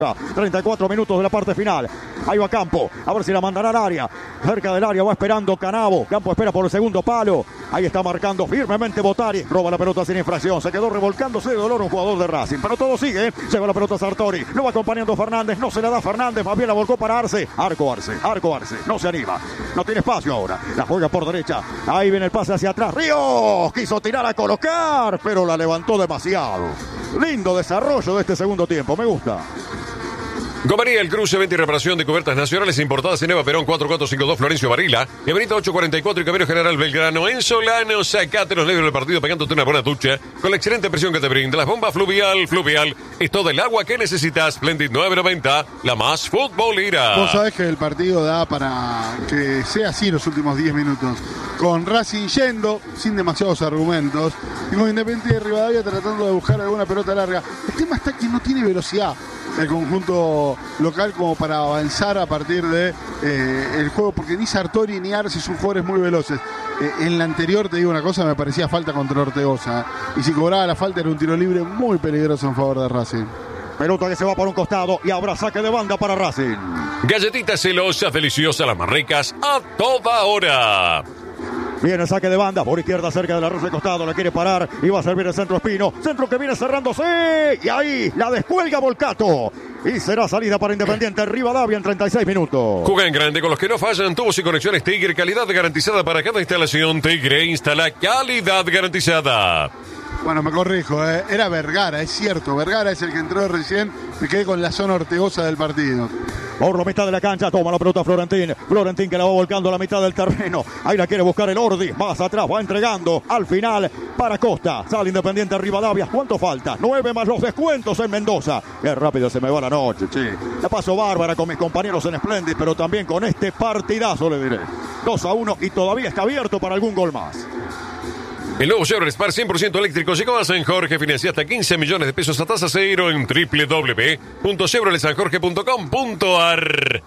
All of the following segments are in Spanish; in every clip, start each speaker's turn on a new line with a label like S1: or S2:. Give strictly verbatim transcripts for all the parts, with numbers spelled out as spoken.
S1: treinta y cuatro minutos de la parte final. Ahí va Campo, a ver si la mandará al área. Cerca del área va esperando Canavo. Campo espera por el segundo palo. Ahí está marcando firmemente Botari. Roba la pelota sin infracción. Se quedó revolcándose de dolor un jugador de Racing. Pero todo sigue. ¿eh? Lleva la pelota Sartori. Lo va acompañando Fernández. No se la da Fernández. Más bien la volcó para Arce. Arco Arce. Arco Arce. No se anima. No tiene espacio ahora. La juega por derecha. Ahí viene el pase hacia atrás. Ríos. Quiso tirar a colocar. Pero la levantó demasiado. Lindo desarrollo de este segundo tiempo. Me gusta.
S2: Gomería, el cruce, venta y reparación de cubiertas nacionales importadas en Eva Perón cuatro cuatro cinco dos Florencio Varela, y Benito ocho cuarenta y cuatro y Camino General Belgrano. En Solano, sacate los nervios del partido pegándote una buena ducha con la excelente presión que te brinda las bombas Fluvial. Fluvial es todo el agua que necesitas. Splendid nueve noventa, la más futbolera.
S3: Vos sabés que el partido da para que sea así los últimos diez minutos. Con Racing yendo, sin demasiados argumentos, y con Independiente de Rivadavia tratando de buscar alguna pelota larga. El tema está que no tiene velocidad el conjunto local como para avanzar a partir de eh, el juego, porque ni Sartori ni Arce son jugadores muy veloces. Eh, en la anterior, te digo una cosa, me parecía falta contra Ortegoza, y si cobraba la falta era un tiro libre muy peligroso en favor de Racing.
S1: Pelota que se va por un costado y habrá saque de banda para Racing.
S2: Galletitas celosas, deliciosas, las más ricas a toda hora.
S1: Viene el saque de banda por izquierda cerca de la red de costado, la quiere parar y va a servir el centro Espino. Centro que viene cerrándose y ahí la descuelga Volcato. Y será salida para Independiente Rivadavia en treinta y seis minutos.
S2: Juega en grande con los que no fallan. Tubos y conexiones Tigre, calidad garantizada para cada instalación. Tigre instala calidad garantizada.
S3: Bueno, me corrijo, ¿eh? Era Vergara, es cierto. Vergara es el que entró recién. Me quedé con la zona ortegosa del partido.
S1: Por la mitad de la cancha, toma la pelota Florentín. Florentín que la va volcando a la mitad del terreno. Ahí la quiere buscar el Ordi. Más atrás, va entregando al final para Costa. Sale Independiente Rivadavia. ¿Cuánto falta? Nueve más los descuentos en Mendoza. Qué rápido se me va la noche, che. La paso bárbara con mis compañeros en Splendid, pero también con este partidazo, le diré. dos a uno y todavía está abierto para algún gol más.
S2: El nuevo Chevrolet Spark cien por ciento eléctrico llegó a San Jorge. Financia hasta quince millones de pesos a tasa cero en doble u doble u doble u punto chevrolet san jorge punto com punto a r.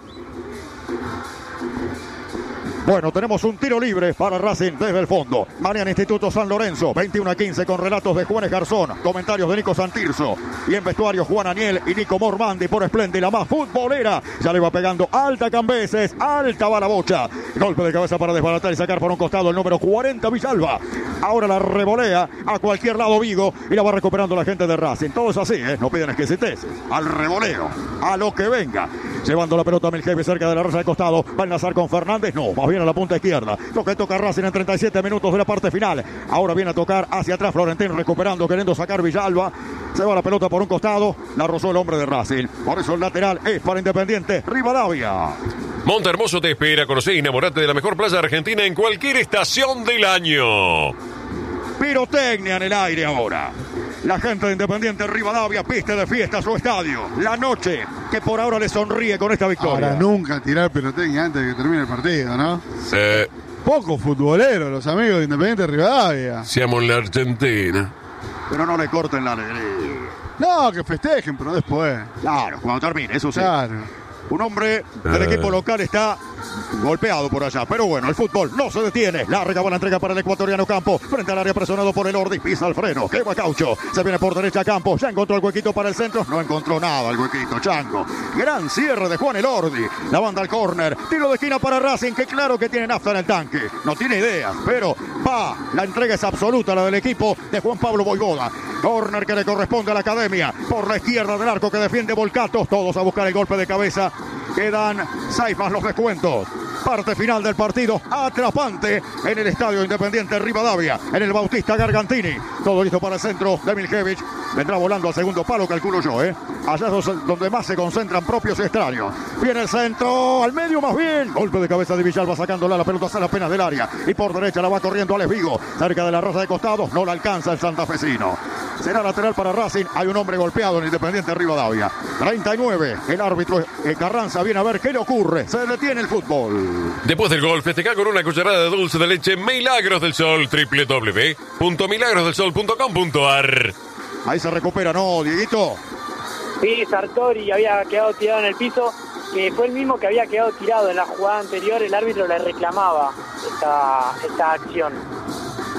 S1: Bueno, tenemos un tiro libre para Racing desde el fondo. Mañana Instituto San Lorenzo, veintiuno a quince con relatos de Juanes Garzón, comentarios de Nico Santirso. Y en vestuario Juan Aniel y Nico Mormandi por Splendid, la más futbolera. Ya le va pegando alta Cambeses, alta va la bocha. Golpe de cabeza para desbaratar y sacar por un costado el número cuarenta Villalba. Ahora la revolea a cualquier lado Vigo y la va recuperando la gente de Racing. Todo es así, ¿eh? No piden exquisiteces. Al revoleo, a lo que venga. Llevando la pelota a Miljevi cerca de la raya de costado. Va a enlazar con Fernández, no, más bien a la punta izquierda. Lo que toca Racing en treinta y siete minutos de la parte final. Ahora viene a tocar hacia atrás Florentín, recuperando, queriendo sacar Villalba. Se va la pelota por un costado. La rozó el hombre de Racing. Por eso el lateral es para Independiente Rivadavia.
S2: Monte Hermoso te espera. Conocer y enamorarte de la mejor playa argentina en cualquier estación del año.
S1: Pirotecnia en el aire ahora. La gente de Independiente Rivadavia piste de fiesta a su estadio. La noche que por ahora le sonríe con esta victoria.
S3: Ahora nunca tirar pirotecnia antes de que termine el partido, ¿no?
S2: Sí.
S3: Poco futbolero los amigos de Independiente Rivadavia.
S2: Siamo en la Argentina.
S1: Pero no le corten la alegría.
S3: No, que festejen, pero después.
S1: Claro, cuando termine, eso sí.
S3: Claro.
S1: Un hombre del equipo local está golpeado por allá, pero bueno, el fútbol no se detiene. Larga buena entrega para el ecuatoriano Campo, frente al área presionado por el Ordi, pisa el freno, que va Caucho, se viene por derecha Campo, ya encontró el huequito para el centro, no encontró nada el huequito, Chango. Gran cierre de Juan el Ordi, la banda al córner, tiro de esquina para Racing, que claro que tiene nafta en el tanque, no tiene ideas, pero va, la entrega es absoluta, la del equipo de Juan Pablo Boivoda. Córner que le corresponde a la academia, por la izquierda del arco que defiende Volcato, todos a buscar el golpe de cabeza. Quedan seis más los descuentos. Parte final del partido, atrapante en el Estadio Independiente Rivadavia, en el Bautista Gargantini. Todo listo para el centro de Miljevic. Vendrá volando al segundo palo, calculo yo, ¿eh? Allá es donde más se concentran propios y extraños. Viene el centro, al medio más bien. Golpe de cabeza de Villalba sacándola, la pelota sale apenas del área. Y por derecha la va corriendo Alex Vigo. Cerca de la raza de costados, no la alcanza el santafesino. Será lateral para Racing. Hay un hombre golpeado en Independiente Rivadavia. treinta y nueve. El árbitro eh, Carranza viene a ver qué le ocurre. Se detiene el fútbol.
S2: Después del gol, festeja con una cucharada de dulce de leche Milagros del Sol. doble u doble u doble u punto milagros del sol punto com punto a r.
S1: Ahí se recupera, ¿no, Dieguito?
S4: Sí, Sartori había quedado tirado en el piso, que fue el mismo que había quedado tirado en la jugada anterior. El árbitro le reclamaba esta, esta acción.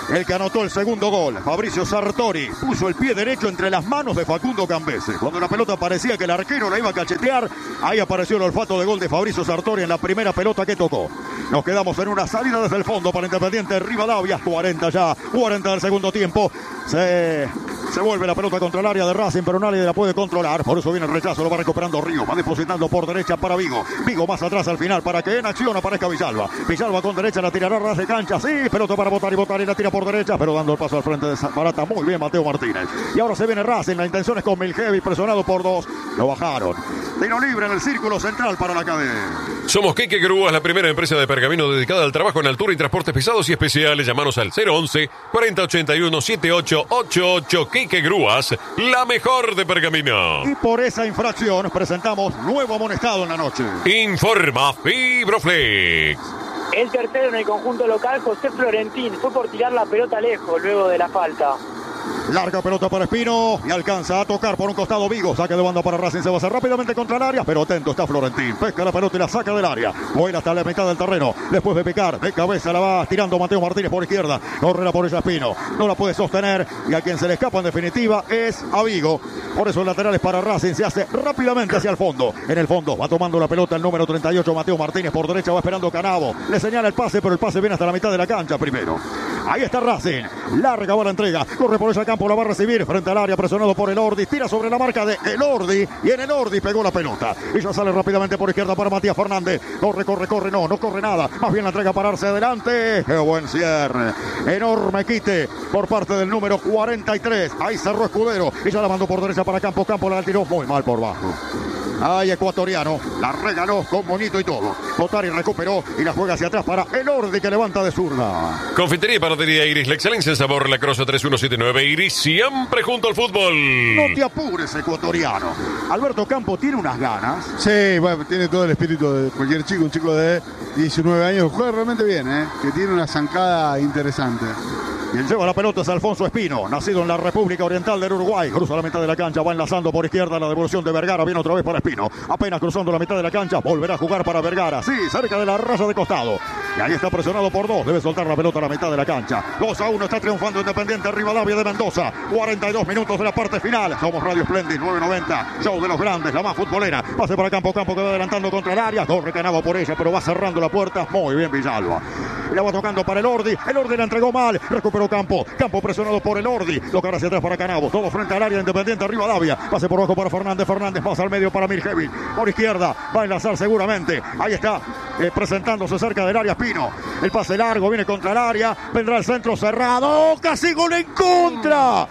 S1: el que anotó el segundo gol. Fabricio Sartori puso el pie derecho entre las manos de Facundo Cambese. Cuando la pelota parecía que el arquero la iba a cachetear, ahí apareció el olfato de gol de Fabricio Sartori en la primera pelota que tocó. Nos quedamos en una salida desde el fondo para Independiente Rivadavia. cuarenta ya, cuarenta del segundo tiempo. Se... Se vuelve la pelota contra el área de Racing, pero nadie la puede controlar. Por eso viene el rechazo, lo va recuperando Río. Va depositando por derecha para Vigo. Vigo más atrás al final para que en acción aparezca Villalba. Villalba con derecha, la tirará ras de cancha. Sí, pelota para botar y botar y la tira por derecha, pero dando el paso al frente de Barata. Muy bien Mateo Martínez. Y ahora se viene Racing. La intención es con Milhevi, presionado por dos. Lo bajaron. Tiro libre en el círculo central para la cadena.
S2: Somos Quique Grúas, la primera empresa de pergamino dedicada al trabajo en altura y transportes pesados y especiales. Llamanos al cero once, cuarenta ochenta y uno, setenta y ocho ochenta y ocho. Quique Grúas, la mejor de pergamino.
S1: Y por esa infracción presentamos nuevo amonestado en la noche.
S2: Informa Fibroflex.
S4: El tercero en el conjunto local, José Florentín, fue por tirar la pelota lejos luego de la falta.
S1: Larga pelota para Espino y alcanza a tocar por un costado Vigo. Saque de banda para Racing, se va a hacer rápidamente contra el área, pero atento está Florentín. Pesca la pelota y la saca del área. Vuela hasta la mitad del terreno. Después de picar, de cabeza la va tirando Mateo Martínez por izquierda. Correrá por ella Espino. No la puede sostener y a quien se le escapa en definitiva es a Vigo. Por eso el lateral es para Racing. Se hace rápidamente hacia el fondo. En el fondo va tomando la pelota el número treinta y ocho, Mateo Martínez. Por derecha va esperando Canavo. Le señala el pase, pero el pase viene hasta la mitad de la cancha primero. Ahí está Racing. Larga va la entrega. Corre por ese campo, la va a recibir frente al área, presionado por Elordi. Tira sobre la marca de Elordi y en Elordi pegó la pelota. Y ya sale rápidamente por izquierda para Matías Fernández. Corre, corre, corre. No, no corre nada. Más bien la entrega para pararse adelante. Qué buen cierre. Enorme quite por parte del número cuarenta y tres. Ahí cerró Escudero. Y ya la mandó por derecha para Campo. Campo la tiró muy mal por bajo. Ay, ecuatoriano, la regaló con bonito y todo. Botari recuperó y la juega hacia atrás para Elordi, que levanta de zurda.
S2: Confitería y panadería Iris, la excelencia en sabor, la Crosa tres uno siete nueve. Iris, siempre junto al fútbol.
S1: No te apures, ecuatoriano. Alberto Campo tiene unas ganas.
S3: Sí, bueno, tiene todo el espíritu de cualquier chico, un chico de diecinueve años. Juega realmente bien, ¿eh? Que tiene una zancada interesante.
S1: Quien lleva la pelota es Alfonso Espino, nacido en la República Oriental del Uruguay. Cruza la mitad de la cancha, va enlazando por izquierda la devolución de Vergara. Viene otra vez para Espino. Apenas cruzando la mitad de la cancha, volverá a jugar para Vergara. Sí, cerca de la raya de costado. Y ahí está presionado por dos. Debe soltar la pelota a la mitad de la cancha. dos a uno está triunfando Independiente Rivadavia de Mendoza. cuarenta y dos minutos de la parte final. Somos Radio Splendid nueve noventa. Show de los grandes, la más futbolera. Pase para Campo. Campo que va adelantando contra el área. Corre Canavo por ella, pero va cerrando la puerta. Muy bien Villalba. La va tocando para Elordi. Elordi la entregó mal. Recuperó Campo. Campo presionado por Elordi. Tocará hacia atrás para Canavo. Todo frente al área de Independiente Rivadavia. Pase por abajo para Fernández. Fernández pasa al medio para Milhevi. Por izquierda. Va a enlazar seguramente. Ahí está. Eh, presentándose cerca del área Espino. El pase largo. Viene contra el área. Vendrá el centro cerrado. Casi gol en contra.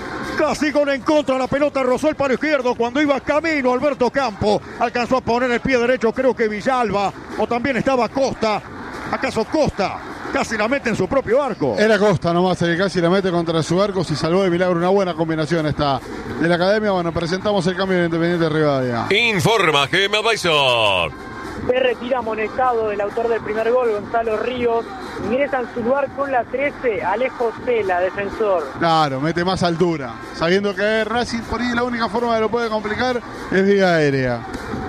S1: Casi gol en contra. La pelota rozó el palo izquierdo cuando iba camino Alberto Campo. Alcanzó a poner el pie derecho. Creo que Villalba. O también estaba Costa. ¿Acaso Costa? Casi la mete en su propio arco.
S3: Era Costa nomás el que casi la mete contra su arco. Si salvó de milagro. Una buena combinación esta de la academia. Bueno, presentamos el cambio de Independiente Rivadavia.
S2: Informa Gema Advisor.
S4: Se retira amonestado el autor del primer gol, Gonzalo Ríos. Ingresa en su lugar con la trece, Alejo Cela, defensor.
S3: Claro, mete más altura. Sabiendo que Racing por ahí la única forma que lo puede complicar es vía aérea.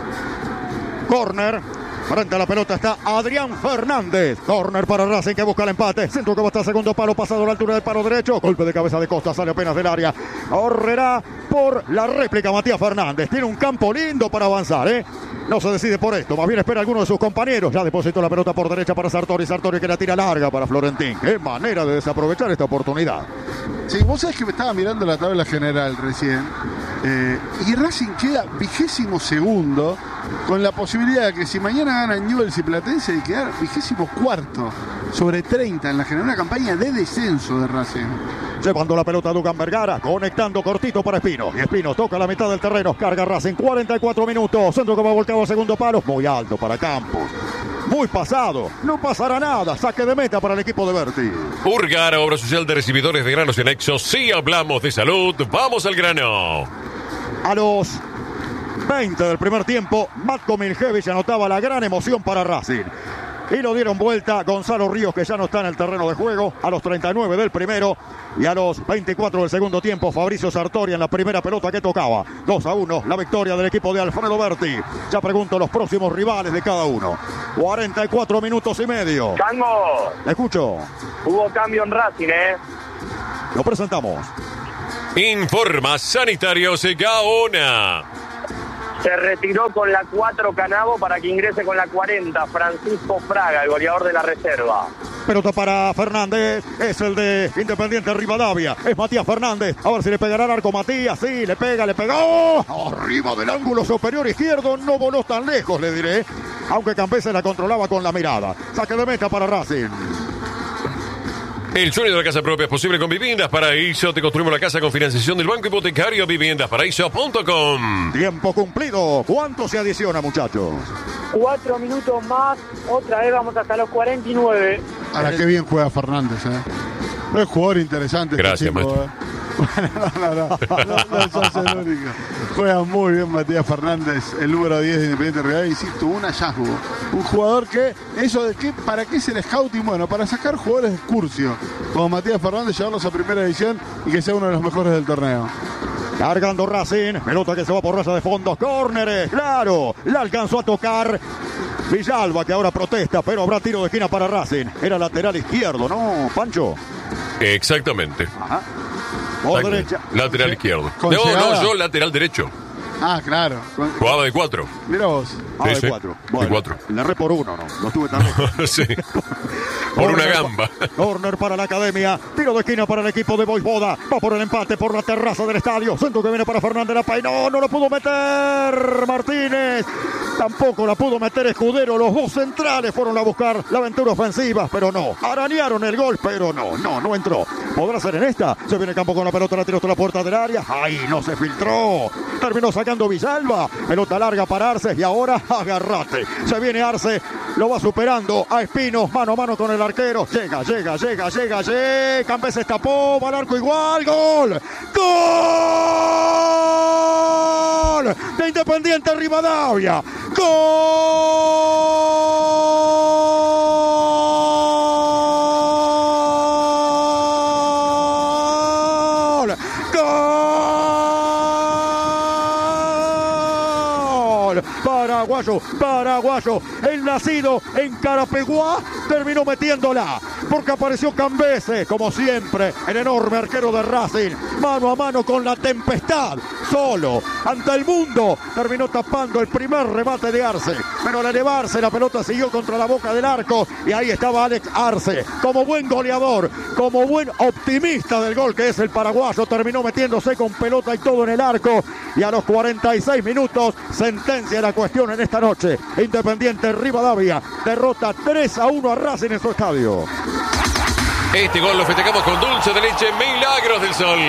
S1: Corner. Frente a la pelota está Adrián Fernández. Corner para Racing que busca el empate. Centro que va hasta el segundo palo, pasado a la altura del palo derecho. Golpe de cabeza de Costa, sale apenas del área. Correrá por la réplica Matías Fernández. Tiene un campo lindo para avanzar, ¿eh? No se decide por esto, más bien espera a alguno de sus compañeros. Ya depositó la pelota por derecha para Sartori. Sartori que la tira larga para Florentín. Qué manera de desaprovechar esta oportunidad.
S3: Sí, vos sabés que me estaba mirando la tabla general recién. Eh, y Racing queda vigésimo segundo, con la posibilidad de que si mañana ganan Newell's y Platense, de quedar vigésimo cuarto sobre treinta en la general. Una campaña de descenso de Racing.
S1: Llevando la pelota a Dugan Vergara, conectando cortito para Espino. Y Espino toca la mitad del terreno, carga Racing, cuarenta y cuatro minutos. Centro que va volcado al segundo palo, muy alto para Campos. Muy pasado, no pasará nada. Saque de meta para el equipo de Berti.
S2: Urgar, obra social de recibidores de granos y anexos. Si hablamos de salud, vamos al grano.
S1: A los veinte del primer tiempo, Matko Milhevic anotaba la gran emoción para Racing. y lo dieron vuelta. Gonzalo Ríos, que ya no está en el terreno de juego, a los treinta y nueve del primero y a los veinticuatro del segundo tiempo. Fabricio Sartori en la primera pelota que tocaba. dos a uno, la victoria del equipo de Alfredo Berti. Ya pregunto los próximos rivales de cada uno. cuarenta y cuatro minutos y medio.
S4: Chango.
S1: Escucho.
S4: Hubo cambio en Racing, ¿eh?
S1: Lo presentamos.
S2: Informa Sanitarios Gaona.
S4: Se retiró con la cuatro Canavo para que ingrese con la cuarenta Francisco Fraga, el goleador de la reserva.
S1: Pelota para Fernández, es el de Independiente Rivadavia, es Matías Fernández, a ver si le pegará al arco Matías, sí, le pega, le pegó, arriba del ángulo superior izquierdo, no voló tan lejos, le diré, aunque Campese la controlaba con la mirada. Saque de meta para Racing.
S2: El sueño de la casa propia es posible con Viviendas Paraíso. Te construimos la casa con financiación del Banco Hipotecario. viviendas paraíso punto com.
S1: Tiempo cumplido. ¿Cuánto se adiciona, muchachos?
S4: Cuatro minutos más, otra vez vamos hasta los cuarenta y nueve.
S3: Ahora qué bien juega Fernández, ¿eh? Es jugador interesante.
S2: Gracias,
S3: este chico,
S2: maestro.
S3: ¿eh? Bueno, no, no, no, no, no sos el único. Juega muy bien Matías Fernández, el número diez de Independiente Rivadavia. Insisto, un hallazgo. Un jugador que, eso de que, ¿para qué es el scouting? Bueno, para sacar jugadores de excursio, como Matías Fernández, llevarlos a primera división y que sea uno de los mejores del torneo.
S1: Cargando Racing, pelota que se va por raya de fondo, córneres, claro, la alcanzó a tocar Villalba, que ahora protesta, pero habrá tiro de esquina para Racing. Era lateral izquierdo, ¿no, Pancho?
S2: Exactamente.
S1: Ajá. Por
S2: Exacto.
S1: derecha.
S2: Lateral izquierdo.
S3: Con
S2: No,
S3: llegada.
S2: no, yo lateral derecho.
S3: Ah, claro. Con-
S2: Jugaba de cuatro.
S3: Mira vos.
S1: Ah,
S2: Sí,
S1: de
S2: sí,
S1: cuatro.
S2: de
S1: Bueno,
S2: cuatro.
S1: le erré por uno, ¿no? No estuve tan lejos.
S2: Sí. Por una
S1: Corner
S2: gamba.
S1: pa- Corner para la academia. Tiro de esquina para el equipo de Voivoda. Va por el empate por la terraza del estadio. Centro que viene para Fernández La Pay. No, no lo pudo meter Martínez. Tampoco la pudo meter Escudero. Los dos centrales fueron a buscar la aventura ofensiva, pero no. Arañaron el gol, pero no, no, no entró. ¿Podrá ser en esta? Se viene el campo con la pelota, la tiró hasta la puerta del área. ¡Ay, no se filtró! Terminó sacando Villalba. Pelota larga para Arce y ahora agarrate. Se viene Arce, lo va superando a Espino, mano a mano con el arquero. Llega, llega, llega, llega, llega. Campes se tapó, va al arco igual. ¡Gol! ¡Gol! De Independiente Rivadavia. ¡Gol! ¡Gol! Paraguayo, paraguayo, el nacido en Carapeguá terminó metiéndola, porque apareció Cambese, como siempre, el enorme arquero de Racing, mano a mano con la tempestad, solo, ante el mundo, terminó tapando el primer remate de Arce, pero al elevarse la pelota siguió contra la boca del arco, y ahí estaba Alex Arce, como buen goleador, como buen optimista del gol que es el paraguayo, terminó metiéndose con pelota y todo en el arco, y a los cuarenta y seis minutos, sentencia la cuestión en esta noche. Independiente Rivadavia derrota tres a uno a Racing en su estadio.
S2: Este gol lo festejamos con dulce de leche Milagros del Sol.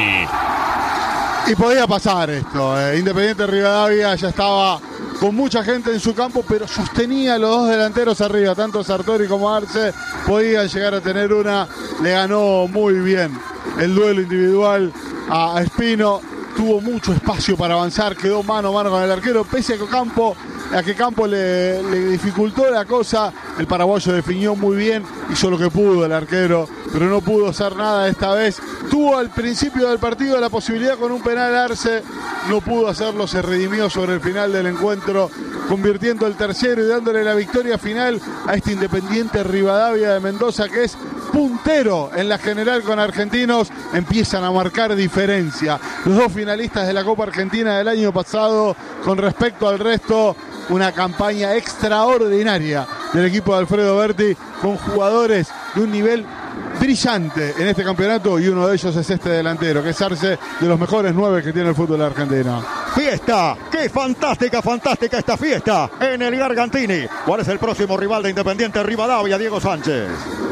S3: Y podía pasar esto. eh. Independiente Rivadavia ya estaba con mucha gente en su campo, pero sostenía a los dos delanteros arriba, tanto Sartori como Arce. Podían llegar a tener una. Le ganó muy bien el duelo individual a Espino. Tuvo mucho espacio para avanzar, quedó mano a mano con el arquero, pese a que Campo, a que Campo le, le dificultó la cosa. El paraguayo definió muy bien, hizo lo que pudo el arquero, pero no pudo hacer nada esta vez. Tuvo al principio del partido la posibilidad con un penal Arce, no pudo hacerlo, se redimió sobre el final del encuentro, convirtiendo el tercero y dándole la victoria final a este Independiente Rivadavia de Mendoza, que es puntero en la general con Argentinos. Empiezan a marcar diferencia los dos finalistas de la Copa Argentina del año pasado con respecto al resto. Una campaña extraordinaria del equipo de Alfredo Berti, con jugadores de un nivel brillante en este campeonato, y uno de ellos es este delantero, que es Arce, de los mejores nueve que tiene el fútbol argentino.
S1: Fiesta, qué fantástica, fantástica esta fiesta en el Gargantini. ¿Cuál es el próximo rival de Independiente Rivadavia? Diego Sánchez.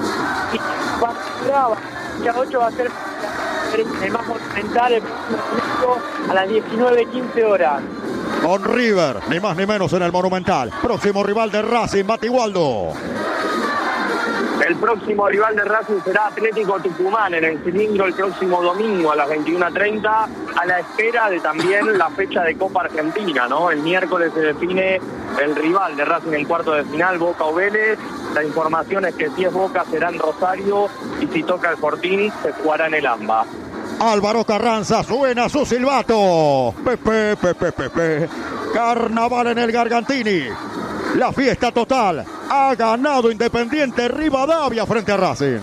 S4: Ya ocho va a ser el más monumental, el próximo domingo a las diecinueve quince horas.
S1: Con River, ni más ni menos en el Monumental. Próximo rival de Racing, Batigualdo.
S4: El próximo rival de Racing será Atlético Tucumán en el cilindro el próximo domingo a las veintiuna treinta, a la espera de también la fecha de Copa Argentina, ¿no? El miércoles se define el rival de Racing en cuarto de final, Boca o Vélez, La información es que si es Boca será en Rosario y si toca el Fortín se jugará en el AMBA.
S1: Álvaro Carranza, suena su silbato. Pepe, pepe, pepe. Carnaval en el Gargantini. La fiesta total. Ha ganado Independiente Rivadavia frente a Racing.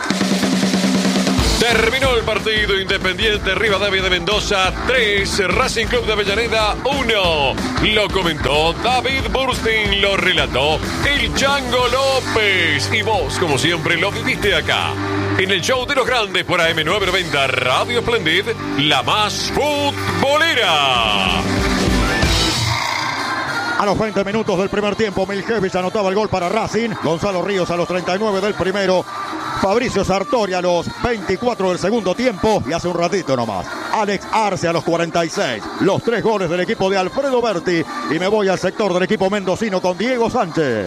S2: Terminó el partido. Independiente Rivadavia de Mendoza tres, Racing Club de Avellaneda uno. Lo comentó David Burstein, lo relató el Chango López. Y vos, como siempre, lo viviste acá, en el show de los grandes por A M novecientos noventa Radio Splendid, la más futbolera.
S1: A los veinte minutos del primer tiempo, Miljevic anotaba el gol para Racing. Gonzalo Ríos a los treinta y nueve del primero. Fabricio Sartori a los veinticuatro del segundo tiempo. Y hace un ratito nomás, Alex Arce a los cuarenta y seis. Los tres goles del equipo de Alfredo Berti. Y me voy al sector del equipo mendocino con Diego Sánchez.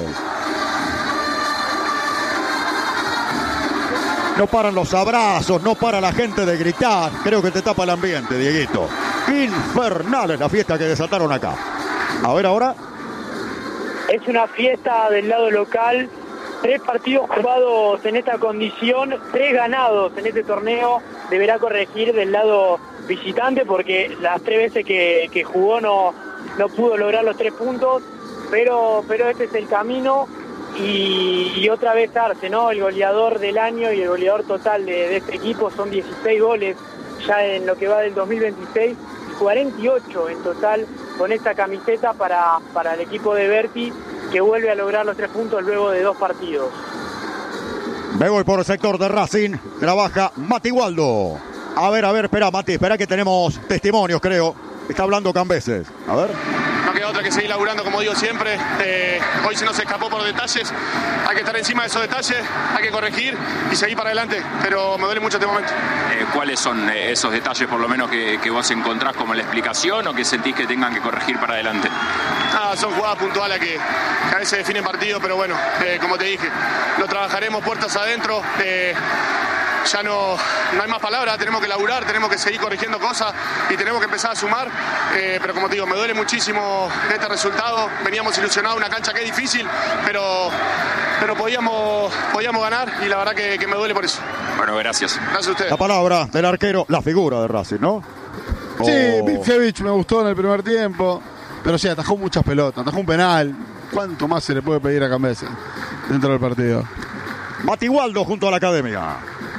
S1: No paran los abrazos, no para la gente de gritar. Creo que te tapa el ambiente, Dieguito. Infernal es la fiesta que desataron acá. A ver ahora.
S5: Es una fiesta del lado local. Tres partidos jugados en esta condición, tres ganados en este torneo. Deberá corregir del lado visitante porque las tres veces que, que jugó no, no pudo lograr los tres puntos. Pero, pero este es el camino. Y, y otra vez Arce, ¿no? El goleador del año y el goleador total de, de este equipo. Son dieciséis goles ya en lo que va del dos mil veintiséis. cuarenta y ocho en total con esta camiseta para, para el equipo de Berti, que vuelve a lograr los tres puntos luego de dos partidos.
S1: Me voy por el sector de Racing. Trabaja Mati Waldo. A ver, a ver, espera, Mati, espera que tenemos testimonios, creo. Está hablando Cambeses. A ver.
S6: No queda otra que seguir laburando, como digo siempre. Eh, hoy se nos escapó por detalles. Hay que estar encima de esos detalles, hay que corregir y seguir para adelante. Pero me duele mucho este momento.
S7: Eh, ¿Cuáles son esos detalles, por lo menos, que, que vos encontrás como la explicación o que sentís que tengan que corregir para adelante?
S6: Ah, son jugadas puntuales que, que a veces definen partido, pero bueno, eh, como te dije, lo trabajaremos puertas adentro. Eh, Ya no, no hay más palabras, tenemos que laburar, tenemos que seguir corrigiendo cosas y tenemos que empezar a sumar, eh, pero como te digo, me duele muchísimo este resultado. Veníamos ilusionados, una cancha que es difícil, pero, pero podíamos, podíamos ganar y la verdad que, que me duele por eso.
S7: Bueno, gracias.
S6: Gracias a ustedes.
S1: La palabra del arquero, la figura de Racing, ¿no?
S3: Sí,
S1: Oh.
S3: Miljevic me gustó en el primer tiempo, pero sí, atajó muchas pelotas, atajó un penal. ¿Cuánto más se le puede pedir a Cambeses dentro del partido?
S1: Mati Waldo junto a la academia.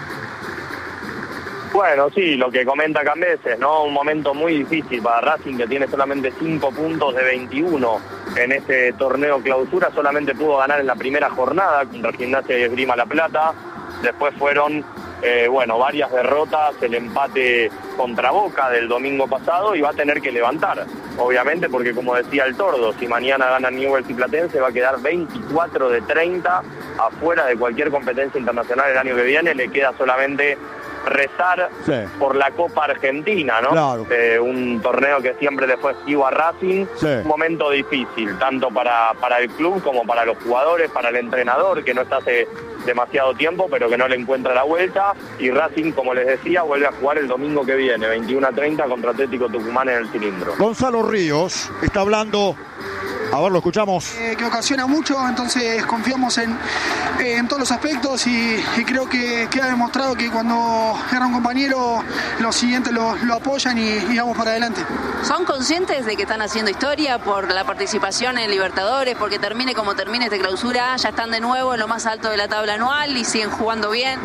S4: Bueno, sí, lo que comenta Cambeses, ¿no? Un momento muy difícil para Racing, que tiene solamente cinco puntos de veintiuno en este torneo clausura. Solamente pudo ganar en la primera jornada contra Gimnasia y Esgrima La Plata. Después fueron, eh, bueno, varias derrotas, el empate contra Boca del domingo pasado, y va a tener que levantar, obviamente, porque como decía el Tordo, si mañana gana Newell's y Platense va a quedar veinticuatro de treinta afuera de cualquier competencia internacional el año que viene. Le queda solamente rezar
S1: Sí.
S4: por la Copa Argentina, ¿no?
S1: Claro.
S4: Eh, un torneo que siempre le fue esquivo a Racing.
S1: Sí.
S4: Un momento difícil, tanto para, para el club como para los jugadores, para el entrenador, que no está hace demasiado tiempo, pero que no le encuentra la vuelta. Y Racing, como les decía, vuelve a jugar el domingo que viene, veintiuno a treinta, contra Atlético Tucumán en el Cilindro.
S1: Gonzalo Ríos está hablando. A ver, lo escuchamos.
S8: Eh, que ocasiona mucho, entonces confiamos en, eh, en todos los aspectos y, y creo que queda demostrado que cuando era un compañero, los siguientes lo, lo apoyan y, y vamos para adelante.
S9: ¿Son conscientes de que están haciendo historia por la participación en Libertadores? Porque termine como termine esta clausura, ya están de nuevo en lo más alto de la tabla anual y siguen jugando bien.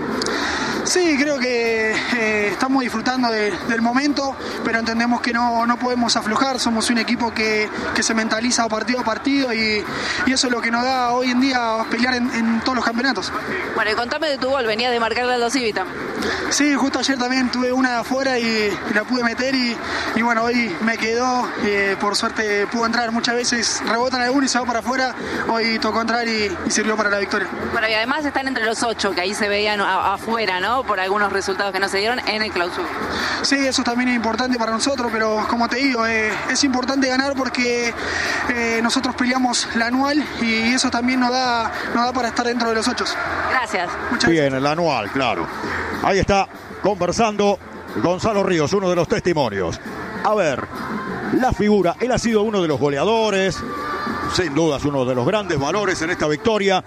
S8: Sí, creo que eh, estamos disfrutando de, del momento, pero entendemos que no, no podemos aflojar. Somos un equipo que, que se mentaliza partido a partido y, y eso es lo que nos da hoy en día pelear en, en todos los campeonatos.
S9: Bueno, y contame de tu gol, venías de marcarle al Aldo Civita.
S8: Sí, justo ayer también tuve una de afuera y, y la pude meter y, y bueno, hoy me quedó, eh, por suerte pudo entrar. Muchas veces rebotan alguno y se va para afuera, hoy tocó entrar y, y sirvió para la victoria.
S9: Bueno, y además están entre los ocho, que ahí se veían a, afuera, ¿no? Por algunos resultados que no se dieron en el clausura.
S8: Sí, eso también es importante para nosotros, pero como te digo, eh, es importante ganar porque eh, nosotros peleamos la anual y eso también nos da, nos da para estar dentro de los ocho.
S9: Gracias.
S8: Muchas
S1: Bien,
S8: gracias.
S1: el anual, claro. Ahí está conversando Gonzalo Ríos, uno de los testimonios. A ver, la figura, él ha sido uno de los goleadores, sin dudas uno de los grandes valores en esta victoria.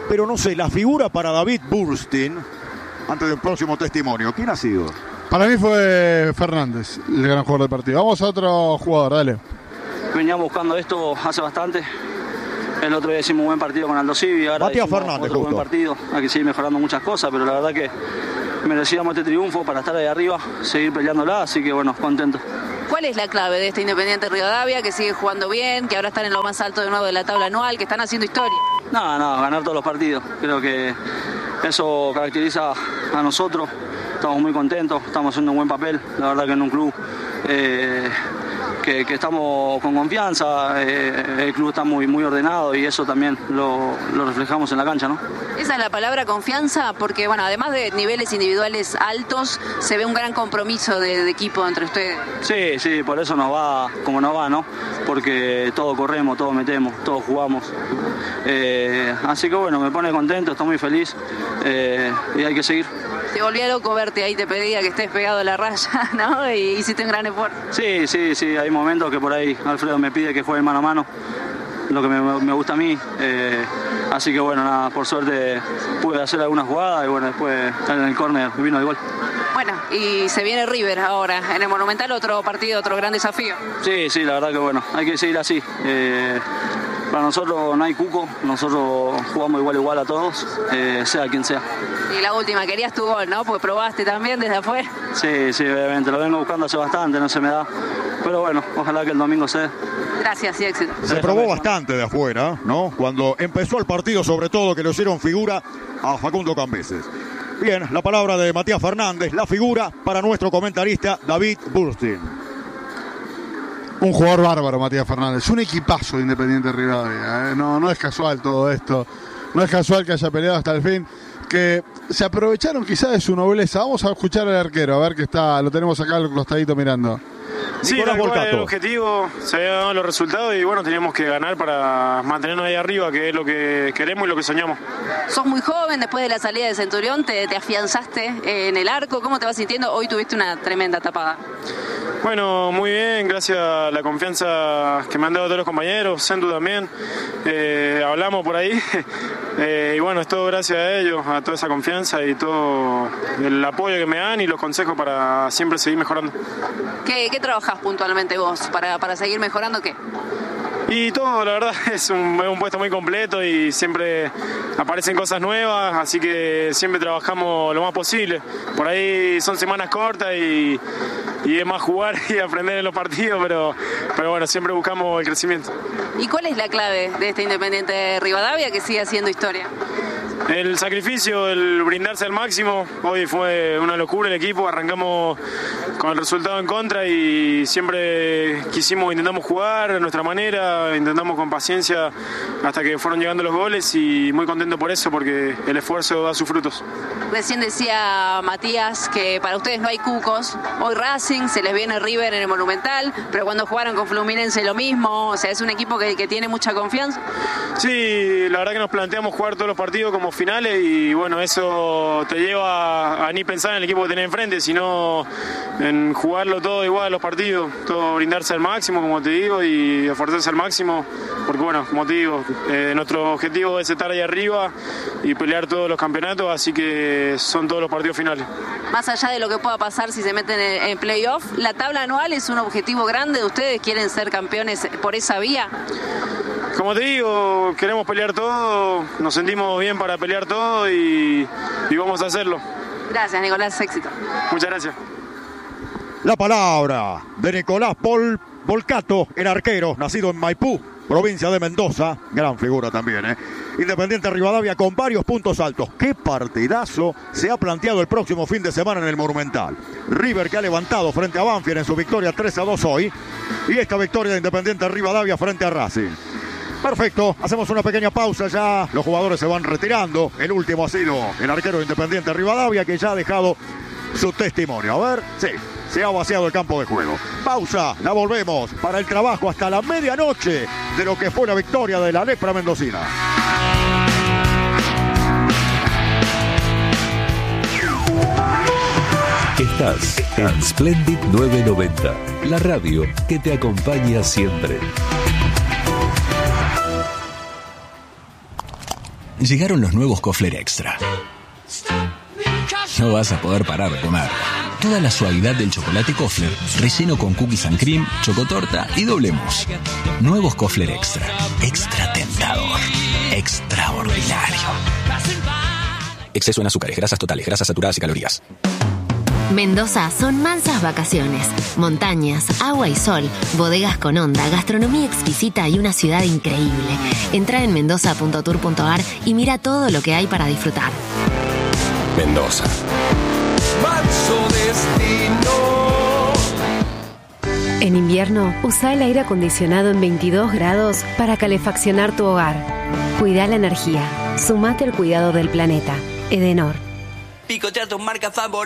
S1: pero no sé, la figura para David Burstein, antes del próximo testimonio, ¿quién ha sido?
S3: Para mí fue Fernández, el gran jugador del partido. Vamos a otro jugador, dale.
S10: Veníamos buscando esto hace bastante. El otro día hicimos un buen partido con Aldo Civi, ahora
S1: Matías
S10: hicimos
S1: Fernández,
S10: otro
S1: justo.
S10: buen partido. Hay que seguir mejorando muchas cosas, pero la verdad que merecíamos este triunfo para estar ahí arriba, seguir peleándola, así que bueno, contento.
S9: ¿Cuál es la clave de este Independiente Rivadavia, que sigue jugando bien, que ahora están en lo más alto de nuevo de la tabla anual, que están haciendo historia?
S10: No, no, ganar todos los partidos. Creo que eso caracteriza a nosotros. Estamos muy contentos, estamos haciendo un buen papel. La verdad que en un club eh, que, que estamos con confianza, eh, el club está muy, muy ordenado y eso también lo, lo reflejamos en la cancha, ¿no?
S9: Esa es la palabra confianza, porque bueno, además de niveles individuales altos, se ve un gran compromiso de, de equipo entre ustedes.
S10: Sí, sí, por eso nos va como nos va, ¿no? Porque todo corremos, todo metemos, todo jugamos. Eh, así que bueno, me pone contento, estoy muy feliz eh, y hay que seguir.
S9: Te volvía loco verte ahí, te pedía que estés pegado a la raya, ¿no? Y hiciste un gran esfuerzo.
S10: Sí, sí, sí, hay momentos que por ahí Alfredo me pide que juegue mano a mano, lo que me, me gusta a mí. Eh, así que bueno, nada, por suerte pude hacer alguna jugada y bueno, después en el córner vino el gol.
S9: Bueno, y se viene River ahora en el Monumental, otro partido, otro gran desafío.
S10: Sí, sí, la verdad que bueno, hay que seguir así. Eh, para nosotros no hay cuco, nosotros jugamos igual igual a todos, eh, sea quien sea.
S9: Y la última, querías tu gol, ¿no? Porque probaste también desde afuera.
S10: Sí, sí, obviamente, lo vengo buscando hace bastante, no se me da. Pero bueno, ojalá que el domingo se dé.
S9: Gracias y éxito.
S1: Se probó bastante de afuera, ¿no? Cuando empezó el partido, sobre todo, que lo hicieron figura a Facundo Cambeses. Bien, la palabra de Matías Fernández, la figura para nuestro comentarista David Burstein.
S3: Un jugador bárbaro, Matías Fernández. Un equipazo de Independiente Rivadavia. ¿eh? No, no es casual todo esto. No es casual que haya peleado hasta el fin. Que se aprovecharon quizás de su nobleza. Vamos a escuchar al arquero, a ver que está, lo tenemos acá al costadito mirando.
S11: Sí, tal cual era el objetivo, se habían dado los resultados y bueno, teníamos que ganar para mantenernos ahí arriba, que es lo que queremos y lo que soñamos.
S9: Sos muy joven, después de la salida de Centurión te, te afianzaste en el arco. ¿Cómo te vas sintiendo? Hoy tuviste una tremenda tapada.
S11: Bueno, muy bien, gracias a la confianza que me han dado todos los compañeros, Sendu también, eh, hablamos por ahí, eh, y bueno, es todo gracias a ellos, a toda esa confianza y todo el apoyo que me dan y los consejos para siempre seguir mejorando.
S9: ¿Qué, qué trabajás puntualmente vos para, para seguir mejorando? ¿Qué?
S11: Y todo, la verdad, es un, es un puesto muy completo y siempre aparecen cosas nuevas, así que siempre trabajamos lo más posible. Por ahí son semanas cortas y, y es más jugar y aprender en los partidos, pero, pero bueno, siempre buscamos el crecimiento.
S9: ¿Y cuál es la clave de este Independiente Rivadavia que sigue haciendo historia?
S11: El sacrificio, el brindarse al máximo. Hoy fue una locura el equipo, arrancamos con el resultado en contra y siempre quisimos, intentamos jugar de nuestra manera, intentamos con paciencia hasta que fueron llegando los goles y muy contento por eso porque el esfuerzo da sus frutos.
S9: Recién decía Matías que para ustedes no hay cucos, hoy Racing, se les viene River en el Monumental, pero cuando jugaron con Fluminense lo mismo, o sea, es un equipo que, que tiene mucha confianza.
S11: Sí, la verdad que nos planteamos jugar todos los partidos como finales y bueno, eso te lleva a, a ni pensar en el equipo que tenés enfrente, sino en jugarlo todo igual los partidos, todo brindarse al máximo, como te digo, y esforzarse al máximo, porque bueno, como te digo, eh, nuestro objetivo es estar ahí arriba y pelear todos los campeonatos, así que son todos los partidos finales.
S9: Más allá de lo que pueda pasar si se meten en, en playoff, ¿la tabla anual es un objetivo grande de ustedes? ¿Quieren ser campeones por esa vía?
S11: Como te digo, queremos pelear todo, nos sentimos bien para pelear todo y, y vamos a hacerlo.
S9: Gracias, Nicolás, éxito.
S11: Muchas gracias.
S1: La palabra de Nicolás Pol Volcato, el arquero, nacido en Maipú, provincia de Mendoza, gran figura también, ¿eh? Independiente Rivadavia con varios puntos altos. Qué partidazo se ha planteado el próximo fin de semana en el Monumental. River que ha levantado frente a Banfield en su victoria tres a dos hoy, y esta victoria de Independiente Rivadavia frente a Racing. Perfecto, hacemos una pequeña pausa ya, los jugadores se van retirando. El último ha sido el arquero de Independiente Rivadavia, que ya ha dejado su testimonio. A ver, sí, se ha vaciado el campo de juego. Pausa, la volvemos para el trabajo hasta la medianoche de lo que fue la victoria de la Lepra Mendocina.
S12: Estás en Splendid novecientos noventa, la radio que te acompaña siempre.
S13: Llegaron los nuevos Kofler Extra. No vas a poder parar de comer. Toda la suavidad del chocolate Kofler, relleno con cookies and cream, chocotorta y doble mousse. Nuevos Kofler Extra. Extra tentador. Extraordinario. Exceso en azúcares, grasas totales, grasas saturadas y calorías.
S14: Mendoza son mansas vacaciones, montañas, agua y sol, bodegas con onda, gastronomía exquisita y una ciudad increíble. Entra en mendoza punto tour punto ar y mira todo lo que hay para disfrutar.
S12: Mendoza.
S15: Manso destino.
S16: En invierno, usa el aire acondicionado en veintidós grados para calefaccionar tu hogar. Cuida la energía. Sumate al cuidado del planeta. Edenor.
S15: Picotea tu marca favorita.